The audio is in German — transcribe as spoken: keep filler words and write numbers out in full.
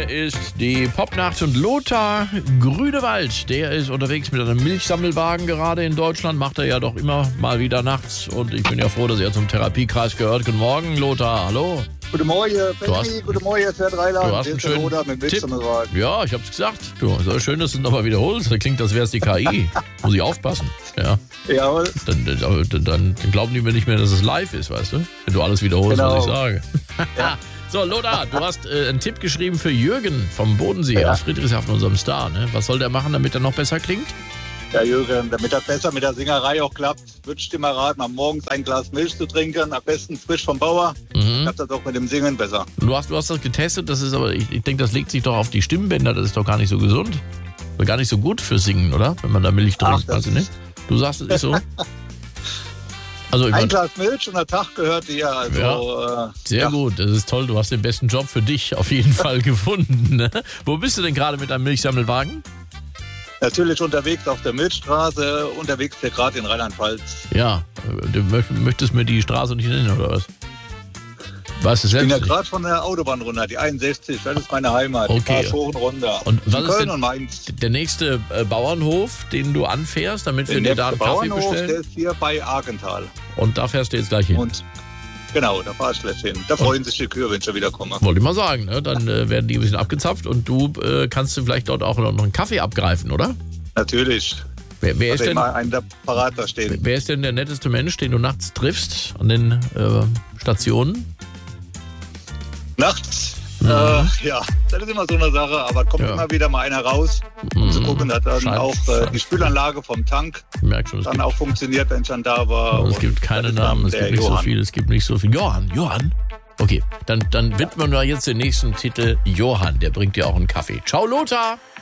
Hier ist die Popnacht und Lothar Grünewald. Der ist unterwegs mit einem Milchsammelwagen gerade in Deutschland. Macht er ja doch immer mal wieder nachts. Und ich bin ja froh, dass er zum Therapiekreis gehört. Guten Morgen, Lothar. Hallo. Guten Morgen, Benny. Guten Morgen, Herr Dreiland. Du hast einen schönen Tipp. Ja, ich hab's gesagt. Du, so schön, dass du es nochmal wiederholst. Das klingt, als wäre es die K I. Muss ich aufpassen. Ja. Jawohl. Dann, dann, dann, dann glauben die mir nicht mehr, dass es live ist, weißt du? Wenn du alles wiederholst, genau, was ich sage. Ja. So, Lothar, du hast äh, einen Tipp geschrieben für Jürgen vom Bodensee ja. aus Friedrichshafen, unserem Star. Ne? Was soll der machen, damit er noch besser klingt? Ja, Jürgen, damit das besser mit der Singerei auch klappt, würde ich dir mal raten, am morgens ein Glas Milch zu trinken, am besten frisch vom Bauer. Mhm. Klappt das auch mit dem Singen besser. Du hast, du hast das getestet, das ist aber, ich, ich denke, das legt sich doch auf die Stimmbänder, das ist doch gar nicht so gesund. Oder gar nicht so gut für Singen, oder? Wenn man da Milch trinkt, weißt du nicht? Du sagst, es ist so? Also ein Glas Milch und der Tag gehört dir. Also, ja, äh, sehr ja. gut, das ist toll. Du hast den besten Job für dich auf jeden Fall gefunden. Ne? Wo bist du denn gerade mit deinem Milchsammelwagen? Natürlich unterwegs auf der Milchstraße, unterwegs hier gerade in Rheinland-Pfalz. Ja, du möchtest mir die Straße nicht nennen, oder was? Was ist ich bin ja gerade von der Autobahn runter, die einundsechzig, das ist meine Heimat. Okay. Ich fahre hoch und runter. Und was Köln ist denn und Mainz. Der nächste äh, Bauernhof, den du anfährst, damit wir dir da einen Kaffee bestellen? Der ist hier bei Argenthal. Und da fährst du jetzt gleich hin? Und genau, da fahr ich gleich hin. Da freuen und sich die Kühe, wenn ich wieder komme. Wollte ich mal sagen, ne? Dann äh, werden die ein bisschen abgezapft und du äh, kannst du vielleicht dort auch noch einen Kaffee abgreifen, oder? Natürlich. Wer, wer, ist denn, Wer ist denn der netteste Mensch, den du nachts triffst an den äh, Stationen? Nachts? Mhm. Äh, ja, das ist immer so eine Sache, aber kommt ja. immer wieder mal einer raus, um mhm. zu gucken, dass dann Schein, auch äh, die Spülanlage vom Tank schon, dann auch funktioniert, wenn ich dann da war. Also es gibt keine Namen, es gibt nicht Johann. so viel, es gibt nicht so viel. Johann, Johann? Okay, dann, dann widmen wir jetzt den nächsten Titel Johann, der bringt dir auch einen Kaffee. Ciao, Lothar!